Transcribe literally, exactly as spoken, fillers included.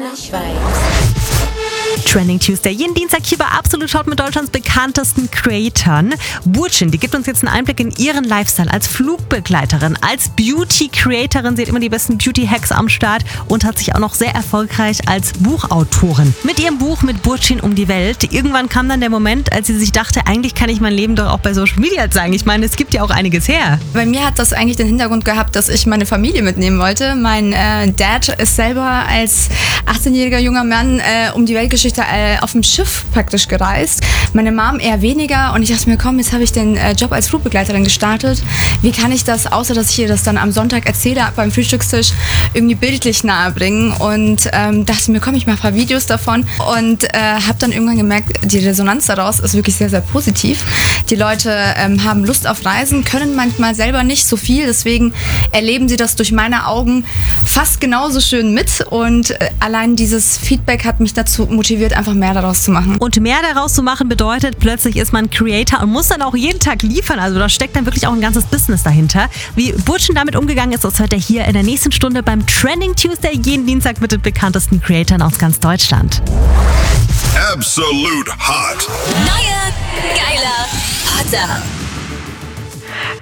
Trending Tuesday, jeden Dienstag hier bei Absolut Hot mit Deutschlands bekanntesten Creatoren. Burçin, die gibt uns jetzt einen Einblick in ihren Lifestyle als Flugbegleiterin, als Beauty-Creatorin. Sie hat immer die besten Beauty-Hacks am Start und hat sich auch noch sehr erfolgreich als Buchautorin. Mit ihrem Buch Mit Burçin um die Welt. Irgendwann kam dann der Moment, als sie sich dachte, eigentlich kann ich mein Leben doch auch bei Social Media zeigen. Ich meine, es gibt ja auch einiges her. Bei mir hat das eigentlich den Hintergrund gehabt, dass ich meine Familie mitnehmen wollte. Mein äh, Dad ist selber als achtzehnjähriger junger Mann äh, um die Weltgeschichte äh, auf dem Schiff praktisch gereist. Meine Mom eher weniger und ich dachte mir, komm, jetzt habe ich den äh, Job als Flugbegleiterin gestartet. Wie kann ich das, außer dass ich ihr das dann am Sonntag erzähle, beim Frühstückstisch irgendwie bildlich nahe bringen und ähm, dachte mir, komm, ich mache ein paar Videos davon und äh, habe dann irgendwann gemerkt, die Resonanz daraus ist wirklich sehr, sehr positiv. Die Leute ähm, haben Lust auf Reisen, können manchmal selber nicht so viel, deswegen erleben sie das durch meine Augen fast genauso schön mit und äh, allein dieses Feedback hat mich dazu motiviert, einfach mehr daraus zu machen. Und mehr daraus zu machen bedeutet, plötzlich ist man Creator und muss dann auch jeden Tag liefern. Also da steckt dann wirklich auch ein ganzes Business dahinter. Wie Burçin damit umgegangen ist, das hört ihr hier in der nächsten Stunde beim Trending Tuesday, jeden Dienstag mit den bekanntesten Creatoren aus ganz Deutschland. Absolute Hot. Neuer, geiler, hotter.